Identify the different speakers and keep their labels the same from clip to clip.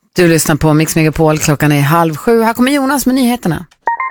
Speaker 1: Du lyssnar på Mix Megapol, klockan är 6:30. Här kommer Jonas med nyheterna.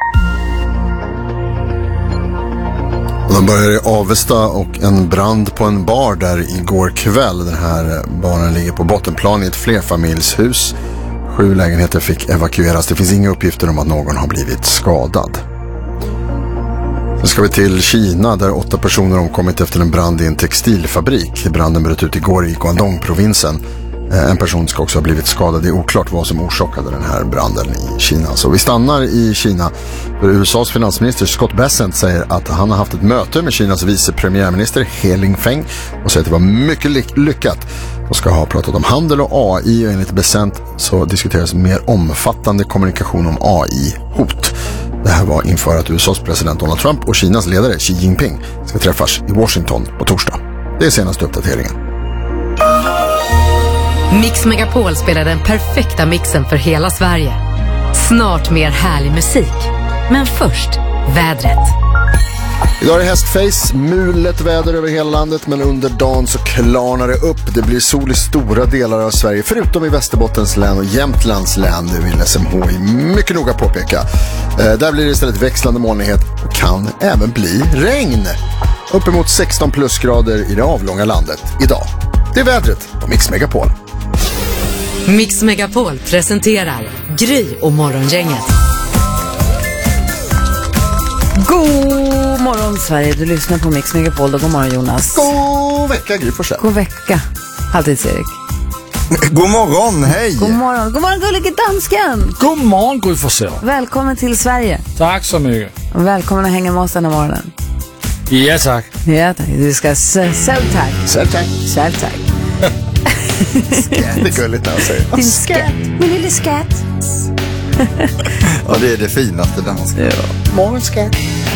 Speaker 2: De börjar i Avesta och en brand på en bar där igår kväll. Den här baren ligger på bottenplan i ett flerfamiljshus. 7 lägenheter fick evakueras. Det finns inga uppgifter om att någon har blivit skadad. Sen ska vi till Kina där 8 personer omkommit efter en brand i en textilfabrik. Branden bröt ut igår i Guangdong-provinsen. En person ska också ha blivit skadad. Det är oklart vad som orsakade den här branden i Kina. Så vi stannar i Kina. För USAs finansminister Scott Bessent säger att han har haft ett möte med Kinas vice premiärminister He Lingfeng och säger att det var mycket lyckat. De ska ha pratat om handel och AI och enligt Bessent så diskuteras mer omfattande kommunikation om AI-hot. Det här var inför att USAs president Donald Trump och Kinas ledare Xi Jinping ska träffas i Washington på torsdag. Det är senaste uppdateringen.
Speaker 3: Mix Megapol spelar den perfekta mixen för hela Sverige. Snart mer härlig musik. Men först, vädret.
Speaker 2: Idag är det hästface, mulet väder över hela landet, men under dagen så klarnar det upp. Det blir sol i stora delar av Sverige, förutom i Västerbottens län och Jämtlands län, det vill SMHI mycket noga påpeka. Där blir det istället växlande molnighet och kan även bli regn. Uppemot 16 plusgrader i det avlånga landet idag. Det är vädret på Mix Megapol.
Speaker 3: Mix Megapol presenterar Gry och Morgongänget.
Speaker 1: God morgon Sverige, du lyssnar på Mix Megapol. God morgon Jonas.
Speaker 2: God vecka Gry Forssell.
Speaker 1: God vecka, Halvtids-Erik.
Speaker 4: God morgon, hej!
Speaker 1: God morgon gullige dansken.
Speaker 5: God morgon Gry Forssell.
Speaker 1: Välkommen till Sverige.
Speaker 5: Tack så mycket.
Speaker 1: Och välkommen att hänga med oss den här morgonen.
Speaker 5: Ja tack.
Speaker 1: Ja tack, du ska säga tack.
Speaker 2: Själv tack. Det är gulligt när jag säger.
Speaker 1: Din skatt, min lille skatt.
Speaker 4: Ja, det är det finaste danska.
Speaker 2: Morgonskatt.